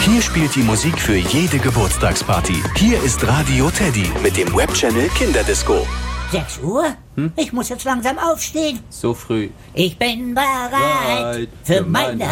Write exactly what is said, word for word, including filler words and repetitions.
Hier spielt die Musik für jede Geburtstagsparty. Hier ist Radio Teddy mit dem Webchannel Kinderdisco. sechs Uhr? Hm? Ich muss jetzt langsam aufstehen. So früh. Ich bin bereit für meine